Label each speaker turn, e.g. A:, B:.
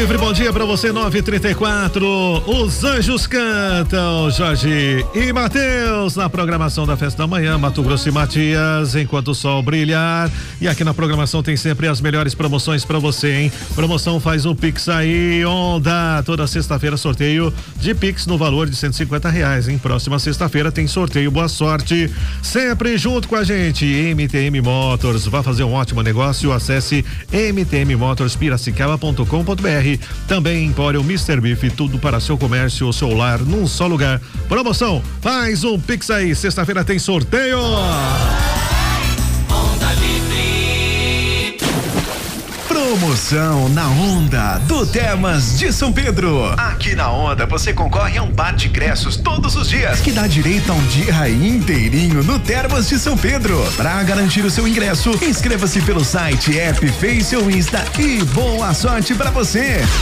A: Livre, bom dia pra você, 9h34. Os Anjos Cantam, Jorge e Matheus, na programação da Festa da Manhã, Mato Grosso e Matias, enquanto o sol brilhar. E aqui na programação tem sempre as melhores promoções pra você, hein? Promoção faz um Pix aí, onda. Toda sexta-feira sorteio de Pix no valor de R$150, hein? Próxima sexta-feira tem sorteio, boa sorte. Sempre junto com a gente, MTM Motors. Vá fazer um ótimo negócio, acesse mtmmotorspiracicaba.com.br. Também Empório Mr. Beef, tudo para seu comércio ou seu lar num só lugar. Promoção, faz um Pix aí, sexta-feira tem sorteio.
B: Promoção na Onda do Termas de São Pedro. Aqui na Onda você concorre a um par de ingressos todos os dias, que dá direito a um dia inteirinho no Termas de São Pedro. Para garantir o seu ingresso, inscreva-se pelo site, app, Face ou Insta e boa sorte para você.